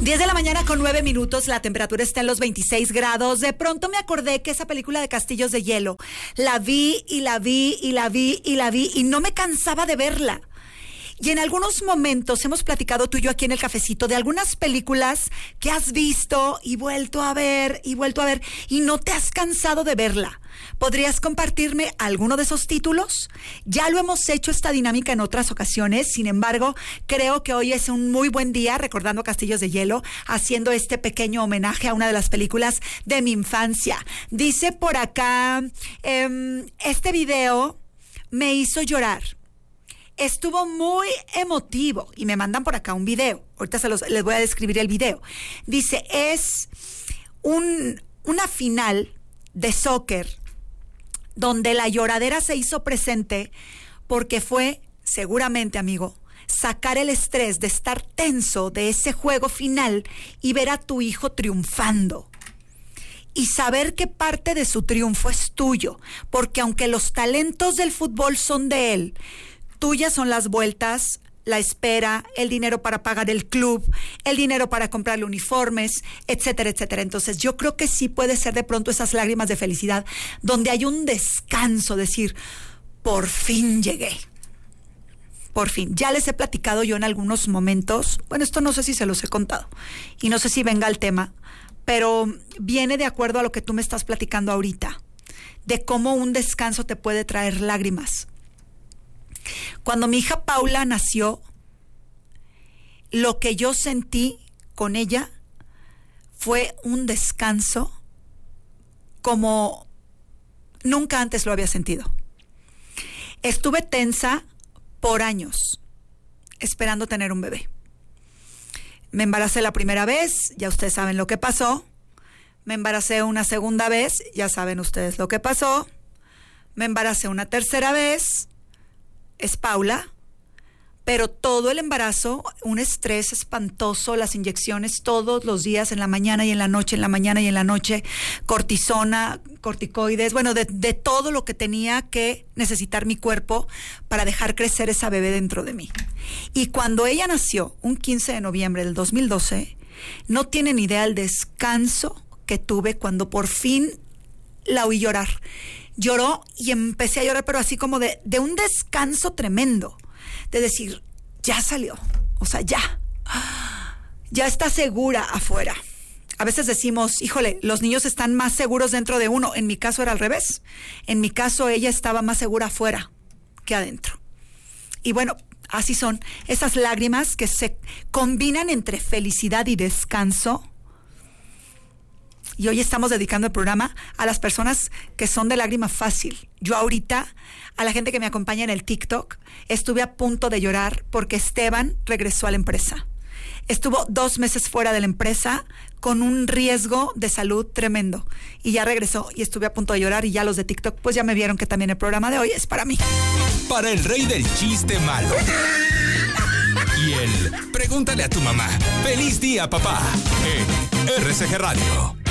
10 de la mañana con 9 minutos, la temperatura está en los 26 grados. De pronto me acordé que esa película de Castillos de Hielo, la vi y la vi y la vi y la vi y no me cansaba de verla. Y en algunos momentos hemos platicado tú y yo aquí en el cafecito de algunas películas que has visto y vuelto a ver y no te has cansado de verla. ¿Podrías compartirme alguno de esos títulos? Ya lo hemos hecho esta dinámica en otras ocasiones, sin embargo, creo que hoy es un muy buen día recordando Castillos de Hielo, haciendo este pequeño homenaje a una de las películas de mi infancia. Dice por acá, este video me hizo llorar. Estuvo muy emotivo y me mandan por acá un video. Ahorita les voy a describir el video. Dice, es una final de soccer donde la lloradera se hizo presente porque fue, seguramente, amigo, sacar el estrés de estar tenso de ese juego final y ver a tu hijo triunfando. Y saber que parte de su triunfo es tuyo, porque aunque los talentos del fútbol son de él, tuyas son las vueltas, la espera, el dinero para pagar el club, el dinero para comprarle uniformes, etcétera, etcétera. Entonces yo creo que sí puede ser de pronto esas lágrimas de felicidad donde hay un descanso, decir, por fin llegué. Por fin. Ya les he platicado yo en algunos momentos, bueno, esto no sé si se los he contado y no sé si venga al tema, pero viene de acuerdo a lo que tú me estás platicando ahorita, de cómo un descanso te puede traer lágrimas. Cuando mi hija Paula nació, lo que yo sentí con ella fue un descanso como nunca antes lo había sentido. Estuve tensa por años esperando tener un bebé. Me embaracé la primera vez, ya ustedes saben lo que pasó. Me embaracé una segunda vez, ya saben ustedes lo que pasó. Me embaracé una tercera vez. Es Paula, pero todo el embarazo, un estrés espantoso, las inyecciones todos los días, en la mañana y en la noche, cortisona, corticoides, bueno, de todo lo que tenía que necesitar mi cuerpo para dejar crecer esa bebé dentro de mí. Y cuando ella nació, un 15 de noviembre del 2012, no tienen idea el descanso que tuve cuando por fin la oí llorar. Lloró y empecé a llorar, pero así como de un descanso tremendo, de decir, ya salió, o sea, ya está segura afuera. A veces decimos, híjole, los niños están más seguros dentro de uno. En mi caso era al revés. En mi caso ella estaba más segura afuera que adentro. Y bueno, así son esas lágrimas que se combinan entre felicidad y descanso. Y hoy estamos dedicando el programa a las personas que son de lágrima fácil. Yo ahorita, a la gente que me acompaña en el TikTok, estuve a punto de llorar porque Esteban regresó a la empresa. Estuvo 2 meses fuera de la empresa con un riesgo de salud tremendo. Y ya regresó y estuve a punto de llorar y ya los de TikTok pues ya me vieron que también el programa de hoy es para mí. Para el rey del chiste malo. Y el pregúntale a tu mamá. ¡Feliz día, papá! En RCG Radio.